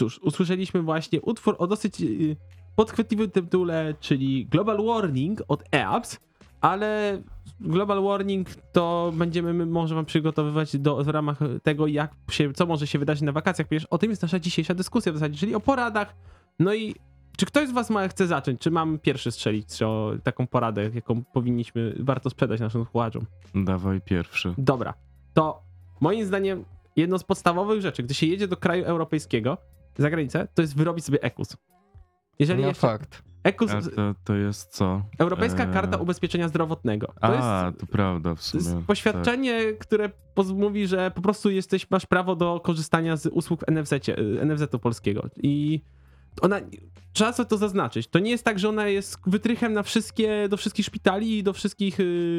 cóż, usłyszeliśmy właśnie utwór o dosyć podchwytliwym tytule, czyli Global Warning od EAPS, ale Global Warning to będziemy może wam przygotowywać w ramach tego, co może się wydarzyć na wakacjach, ponieważ o tym jest nasza dzisiejsza dyskusja w zasadzie, czyli o poradach. No i czy ktoś z was chce zacząć? Czy mam pierwszy strzelić o taką poradę, jaką warto sprzedać naszym słuchaczom? Dawaj pierwszy. Dobra, to moim zdaniem jedno z podstawowych rzeczy, gdy się jedzie do kraju europejskiego, za granicę, to jest wyrobić sobie EKUS. Jeżeli No fakt. EKUS, to jest co? Europejska Karta Ubezpieczenia Zdrowotnego. To prawda w To sumie. jest poświadczenie, które mówi, że po prostu masz prawo do korzystania z usług w NFZ-u polskiego. I trzeba sobie to zaznaczyć. To nie jest tak, że ona jest wytrychem do wszystkich szpitali i do wszystkich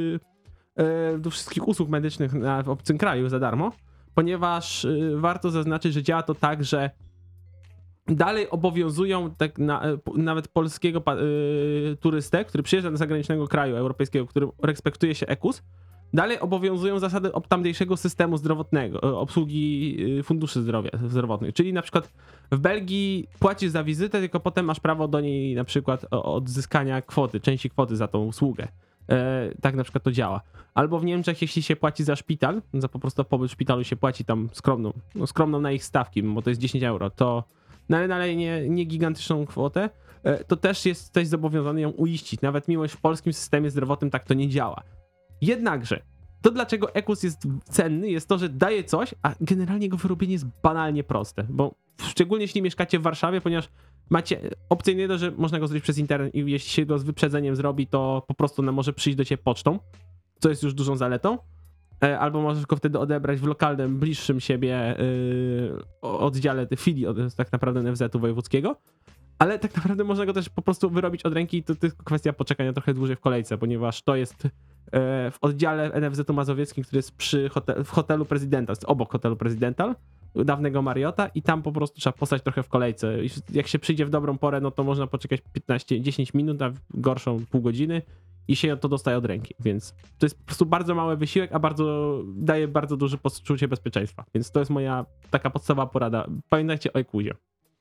usług medycznych w obcym kraju za darmo, ponieważ warto zaznaczyć, że działa to tak, że dalej obowiązują nawet polskiego turystę, który przyjeżdża do zagranicznego kraju europejskiego, w którym respektuje się EKUS, dalej obowiązują zasady tamtejszego systemu zdrowotnego, obsługi funduszy zdrowotnych. Czyli na przykład w Belgii płacisz za wizytę, tylko potem masz prawo do niej na przykład odzyskania części kwoty za tą usługę. Tak na przykład to działa. Albo w Niemczech, jeśli się płaci za szpital, za po prostu pobyt w szpitalu się płaci tam skromną na ich stawki, bo to jest 10 euro, to ale nie gigantyczną kwotę, to też jesteś zobowiązany ją uiścić. Nawet mimo, że w polskim systemie zdrowotnym tak to nie działa. Jednakże, to dlaczego EKUS jest cenny, jest to, że daje coś, a generalnie jego wyrobienie jest banalnie proste, bo szczególnie jeśli mieszkacie w Warszawie, ponieważ macie opcję nie do, że można go zrobić przez internet i jeśli się go z wyprzedzeniem zrobi, to po prostu może przyjść do ciebie pocztą, co jest już dużą zaletą, albo możesz go wtedy odebrać w lokalnym, bliższym siebie oddziale filii tak naprawdę NFZ-u wojewódzkiego, ale tak naprawdę można go też po prostu wyrobić od ręki i to tylko kwestia poczekania trochę dłużej w kolejce, ponieważ to jest w oddziale NFZ-u mazowieckim, który jest w hotelu prezydenta, jest obok hotelu prezydenta, dawnego Marriota i tam po prostu trzeba postać trochę w kolejce. Jak się przyjdzie w dobrą porę, no to można poczekać 10 minut, a w gorszą pół godziny i się to dostaje od ręki, więc to jest po prostu bardzo mały wysiłek, a daje bardzo duże poczucie bezpieczeństwa, więc to jest moja taka podstawowa porada. Pamiętajcie o EKUS-ie.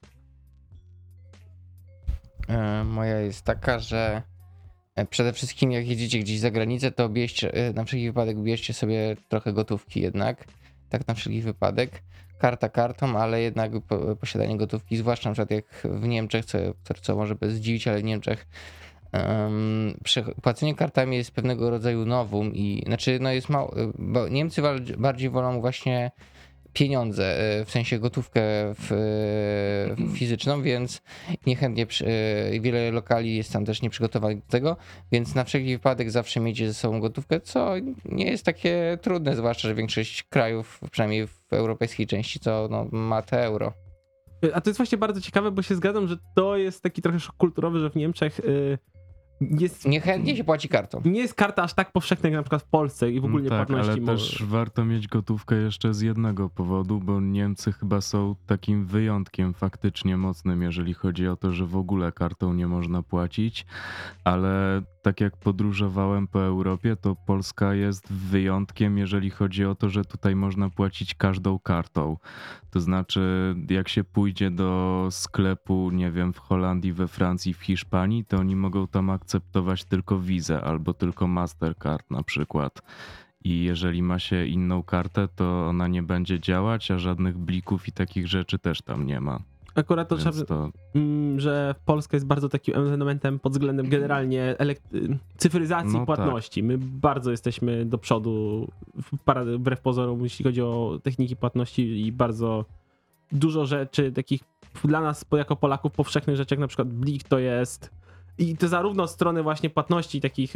Moja jest taka, że przede wszystkim jak jedziecie gdzieś za granicę, to na wszelki wypadek bierzcie sobie trochę gotówki jednak, tak na wszelki wypadek. Karta kartą, ale jednak posiadanie gotówki, zwłaszcza na przykład jak w Niemczech, co może bez zdziwić, ale w Niemczech płacenie kartami jest pewnego rodzaju novum i jest mało, bo Niemcy bardziej wolą właśnie pieniądze, w sensie gotówkę fizyczną, więc niechętnie wiele lokali jest tam też nieprzygotowanych do tego, więc na wszelki wypadek zawsze miejcie ze sobą gotówkę, co nie jest takie trudne, zwłaszcza, że większość krajów, przynajmniej w europejskiej części, ma te euro. A to jest właśnie bardzo ciekawe, bo się zgadzam, że to jest taki trochę szok kulturowy, że w Niemczech niechętnie się płaci kartą. Nie jest karta aż tak powszechna jak na przykład w Polsce i w ogóle płatności. Ale też warto mieć gotówkę jeszcze z jednego powodu, bo Niemcy chyba są takim wyjątkiem faktycznie mocnym, jeżeli chodzi o to, że w ogóle kartą nie można płacić, ale tak jak podróżowałem po Europie, to Polska jest wyjątkiem, jeżeli chodzi o to, że tutaj można płacić każdą kartą. To znaczy, jak się pójdzie do sklepu, nie wiem, w Holandii, we Francji, w Hiszpanii, to oni mogą tam akceptować tylko Vizę albo tylko Mastercard na przykład. I jeżeli ma się inną kartę, to ona nie będzie działać, a żadnych blików i takich rzeczy też tam nie ma. Akurat to trzeba, że Polska jest bardzo takim elementem pod względem generalnie cyfryzacji płatności. Tak. My bardzo jesteśmy do przodu, wbrew pozorom, jeśli chodzi o techniki płatności i bardzo dużo rzeczy takich dla nas jako Polaków powszechnych rzeczy, jak na przykład blik to jest i to zarówno od strony właśnie płatności takich